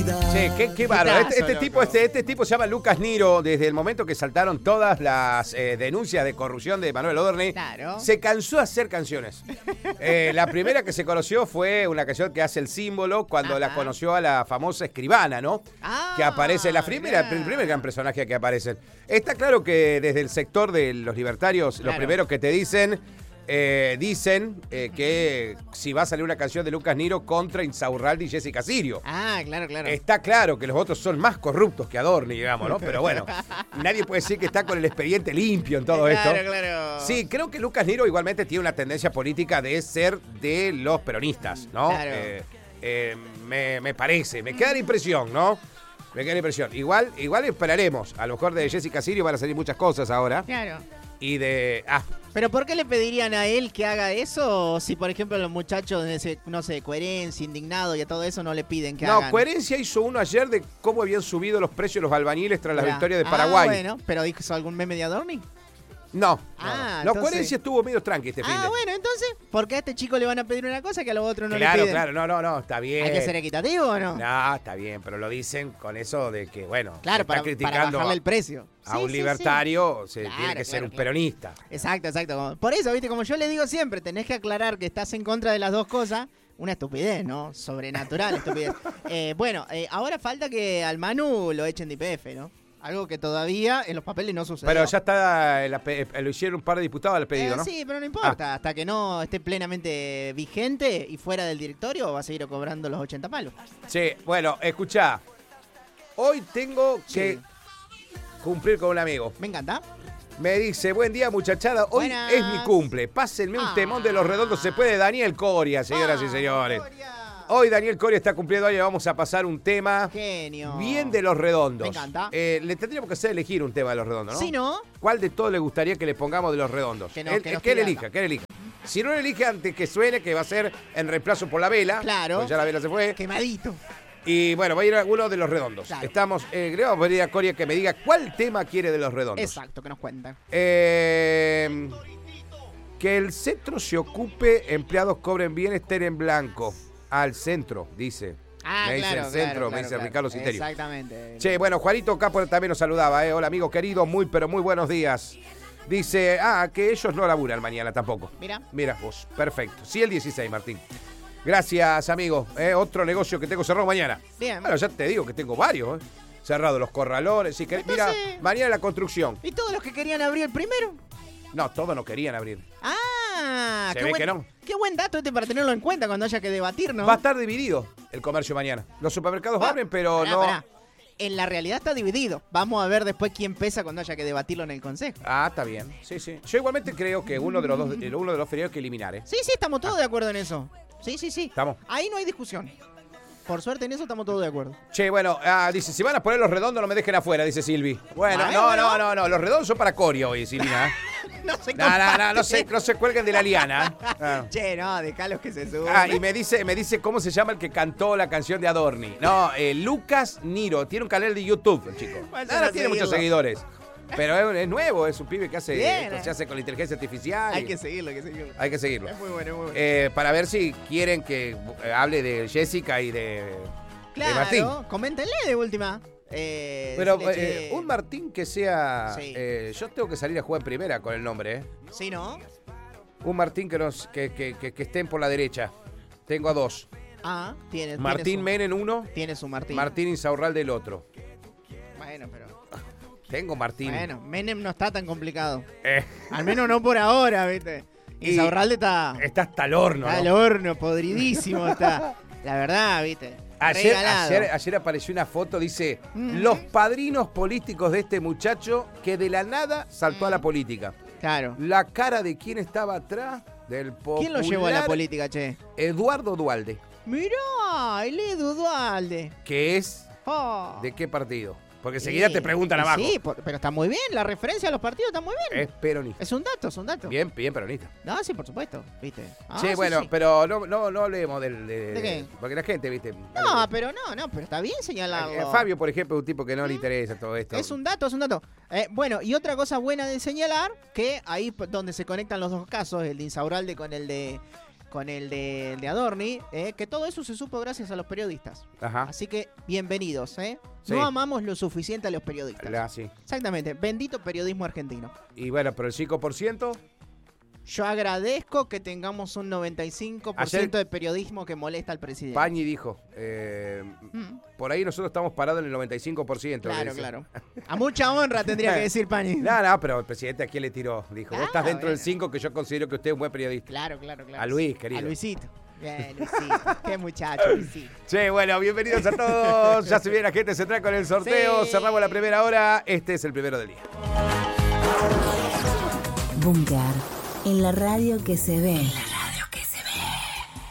Che, qué bárbaro. Este tipo se llama Lucas Niro. Desde el momento que saltaron todas las denuncias de corrupción de Manuel Adorni, Claro. se cansó de hacer canciones. La primera que se conoció fue una canción que hace El Símbolo, cuando la conoció a la famosa escribana, ¿no? Que aparece, el primer gran personaje que aparece. Está claro que desde el sector de los libertarios, los primeros que te dicen que si va a salir una canción de Lucas Niro contra Insaurralde y Jessica Sirio. Claro. Está claro que los otros son más corruptos que Adorni, digamos, ¿no? Pero bueno, nadie puede decir que está con el expediente limpio en todo esto. Claro. Sí, creo que Lucas Niro igualmente tiene una tendencia política de ser de los peronistas, ¿no? Claro. Me parece, me queda la impresión, ¿no? Me queda la impresión. Igual esperaremos. A lo mejor de Jessica Sirio van a salir muchas cosas ahora. Claro. Y de... ¿Pero por qué le pedirían a él que haga eso si, por ejemplo, los muchachos de, Coherencia, Indignado y a todo eso no le piden que hagan? No, Coherencia hizo uno ayer de cómo habían subido los precios de los albañiles tras la victoria de Paraguay. Bueno, ¿pero hizo algún meme de Adorni? No. Entonces... Coherencia estuvo medio tranqui este fin de. Bueno, entonces, ¿por qué a este chico le van a pedir una cosa que a los otros no le piden? Claro, no, está bien. ¿Hay que ser equitativo o no? No, está bien, pero lo dicen con eso de que, bueno, claro, está criticando para bajarle el precio. A un libertario tiene que ser un peronista. Exacto. Por eso, viste, como yo le digo siempre, tenés que aclarar que estás en contra de las dos cosas. Una estupidez, ¿no? Sobrenatural estupidez. Ahora falta que al Manu lo echen de IPF, ¿no? Algo que todavía en los papeles no sucedió. Pero ya está, lo hicieron un par de diputados al pedido, ¿no? Sí, pero no importa. Hasta que no esté plenamente vigente y fuera del directorio, va a seguir cobrando los 80 palos. Sí, bueno, escuchá. Hoy tengo que cumplir con un amigo. Me encanta. Me dice, buen día, muchachada. Hoy es mi cumple. Pásenme un temón de Los Redondos. Se puede, Daniel Coria, señoras y señores. Hoy Daniel Coria está cumpliendo años. Vamos a pasar un tema bien de Los Redondos. Me encanta. Le tendríamos que hacer elegir un tema de Los Redondos, ¿no? Sí, ¿no? ¿Cuál de todos le gustaría que le pongamos de Los Redondos? Que él elija. Si no lo elige antes que suene, que va a ser en reemplazo por La Vela. Claro. Pues ya La Vela se fue. Quemadito. Y bueno, va a ir a uno de Los Redondos. Claro. Vamos a pedir a Coria que me diga cuál tema quiere de Los Redondos. Exacto, que nos cuenta. Que el centro se ocupe, empleados cobren bien, estén en blanco. Al centro, dice. Me dice el centro, me dice Ricardo Citerio. Exactamente. Che, bueno, Juanito Capo también nos saludaba. Hola, amigo querido, muy buenos días. Dice, que ellos no laburan mañana tampoco. Mira vos, perfecto. Sí, el 16, Martín. Gracias, amigo. Otro negocio que tengo cerrado mañana. Bien. Bueno, ya te digo que tengo varios, cerrado los corralones. Si querés, mira, mañana la construcción. ¿Y todos los que querían abrir el primero? No, todos no querían abrir. Se ve que no. Qué buen dato para tenerlo en cuenta cuando haya que debatir, ¿no? Va a estar dividido el comercio mañana. Los supermercados abren, pero no... En la realidad está dividido. Vamos a ver después quién pesa cuando haya que debatirlo en el consejo. Está bien. Sí. Yo igualmente creo que uno de los feriados hay que eliminar, ¿eh? Sí, estamos todos de acuerdo en eso. Sí. Estamos. Ahí no hay discusión. Por suerte en eso estamos todos de acuerdo. Che, bueno, dice, si van a poner Los Redondos no me dejen afuera, dice Silvi. Bueno, no, Los Redondos son para Coria hoy, Silvina. No se cuelguen de la liana. Che, no, dejalos que se suban. Y me dice cómo se llama el que cantó la canción de Adorni. No, Lucas Niro, tiene un canal de YouTube, el chico. Ahora tiene muchos seguidores. Pero es nuevo, es un pibe que se hace con la inteligencia artificial. Hay que seguirlo. Hay que seguirlo. Es muy bueno. Para ver si quieren que hable de Jessica y de Martín. Coméntenle de última. Pero un Martín que sea... yo tengo que salir a jugar en primera con el nombre, ¿eh? Sí, ¿no? Un Martín que estén por la derecha. Tengo a dos. Tiene Martín Menem uno. Tiene su Martín. Martín Insaurralde del otro. Bueno, pero... Tengo Martín. Bueno, Menem no está tan complicado. Al menos no por ahora, ¿viste? Insaurralde está hasta el horno. Está al horno, podridísimo está. La verdad, ¿viste? Ayer apareció una foto, dice, los padrinos políticos de este muchacho que de la nada saltó a la política. Claro. La cara de quién estaba atrás del popular. ¿Quién lo llevó a la política, che? Eduardo Duhalde. Mirá, el Edu Duhalde. ¿Qué es? ¿De qué partido? Porque enseguida te preguntan abajo. Sí, pero está muy bien. La referencia a los partidos está muy bien. Es peronista. Es un dato. Bien peronista. No, sí, por supuesto. ¿Viste? Sí, bueno, pero no hablemos ¿De qué? Porque la gente, ¿viste? Pero está bien señalarlo. Fabio, por ejemplo, es un tipo que no le interesa todo esto. Es un dato. Bueno, y otra cosa buena de señalar, que ahí donde se conectan los dos casos, el de Insaurralde con el de con el de Adorni, que todo eso se supo gracias a los periodistas. Ajá. Así que bienvenidos, Sí. No amamos lo suficiente a los periodistas. Sí. Exactamente, bendito periodismo argentino. Y bueno, pero el 5%... Yo agradezco que tengamos un 95% Ayer, de periodismo que molesta al presidente. Pañi dijo, por ahí nosotros estamos parados en el 95%. Claro. A mucha honra tendría que decir Pañi. No, pero el presidente ¿a quién le tiró? Dijo, vos estás dentro del 5 que yo considero que usted es un buen periodista. Claro. A Luis, querido. A Luisito. Bien, Luisito. Qué muchacho, Luisito. Che, bueno, bienvenidos a todos. Ya se viene la gente central con el sorteo. Sí. Cerramos la primera hora. Este es el primero del día. Búnker, en la radio que se ve.